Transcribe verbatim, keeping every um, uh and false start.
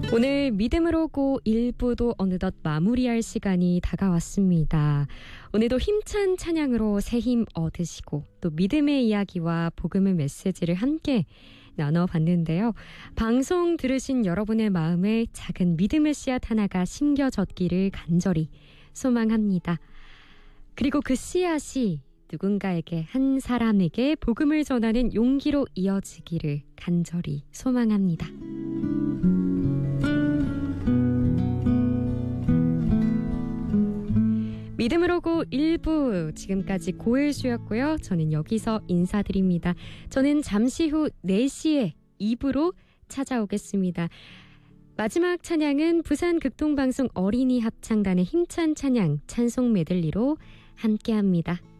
오늘 믿음으로 고 일 부도 어느덧 마무리할 시간이 다가왔습니다. 오늘도 힘찬 찬양으로 새 힘 얻으시고 또 믿음의 이야기와 복음의 메시지를 함께 나눠봤는데요. 방송 들으신 여러분의 마음에 작은 믿음의 씨앗 하나가 심겨졌기를 간절히 소망합니다. 그리고 그 씨앗이 누군가에게, 한 사람에게 복음을 전하는 용기로 이어지기를 간절히 소망합니다. 믿음으로 고 일 부, 지금까지 고일수였고요. 저는 여기서 인사드립니다. 저는 잠시 후 네 시에 이 부로 찾아오겠습니다. 마지막 찬양은 부산 극동방송 어린이 합창단의 힘찬 찬양 찬송 메들리로 함께합니다.